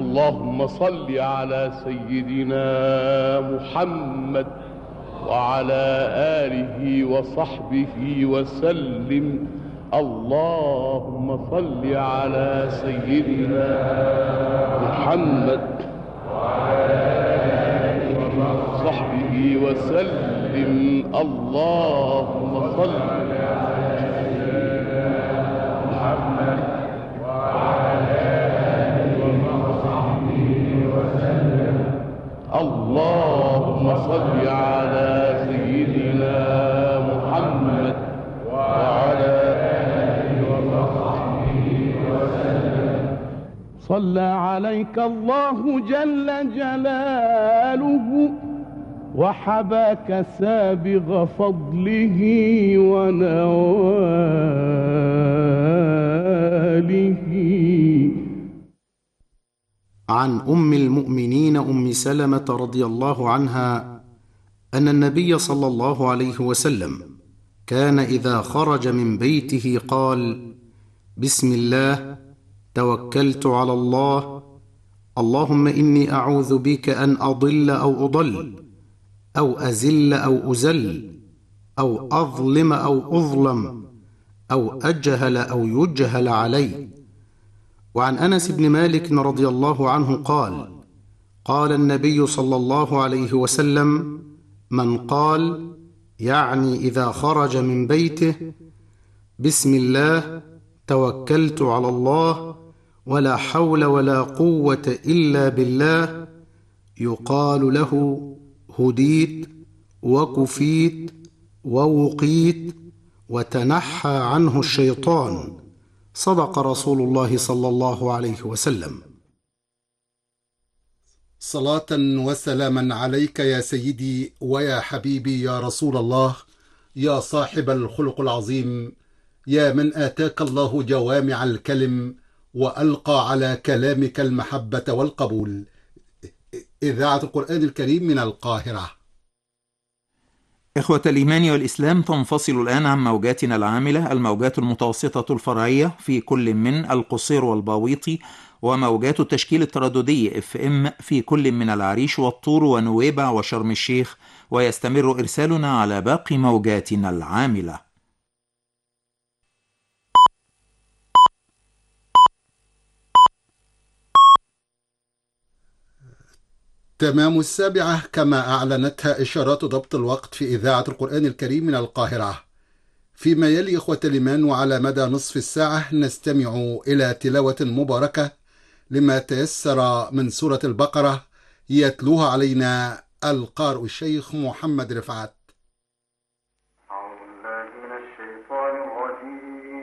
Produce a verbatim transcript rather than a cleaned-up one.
اللهم صل على سيدنا محمد وعلى آله وصحبه وسلم. اللهم صل على سيدنا محمد وعلى آله وصحبه وسلم. اللهم صل على سيدنا محمد وعلى آله وصحبه وسلم. اللهم صل على سيدنا محمد وعلى آله وصحبه وسلم. صلى عليك الله جل جلاله وحباك سابغ فضله ونواله. عن أم المؤمنين أم سلمة رضي الله عنها أن النبي صلى الله عليه وسلم كان إذا خرج من بيته قال: بسم الله توكلت على الله، اللهم إني أعوذ بك أن أضل أو أضل أو أزل أو أزل أو أظلم أو أظلم أو أجهل أو يجهل علي. وعن أنس بن مالك رضي الله عنه قال: قال النبي صلى الله عليه وسلم: من قال، يعني إذا خرج من بيته: بسم الله توكلت على الله ولا حول ولا قوة إلا بالله، يقال له: هديت وكفيت ووقيت وتنحى عنه الشيطان. صدق رسول الله صلى الله عليه وسلم. صلاة وسلاما عليك يا سيدي ويا حبيبي يا رسول الله، يا صاحب الخلق العظيم، يا من آتاك الله جوامع الكلم وألقى على كلامك المحبة والقبول. إذاعة القرآن الكريم من القاهرة. إخوة الإيمان والإسلام، تنفصل الآن عن موجاتنا العاملة الموجات المتوسطة الفرعية في كل من القصير والباويطي، وموجات التشكيل الترددي اف ام في كل من العريش والطور ونويبع وشرم الشيخ، ويستمر إرسالنا على باقي موجاتنا العاملة. تمام السابعة كما أعلنتها إشارات ضبط الوقت في إذاعة القرآن الكريم من القاهرة. فيما يلي إخوة الإيمان وعلى مدى نصف الساعة نستمع إلى تلاوة مباركة لما تيسر من سورة البقرة، يتلوها علينا القارئ الشيخ محمد رفعت. أعوذ بالله من الشيطان الرجيم.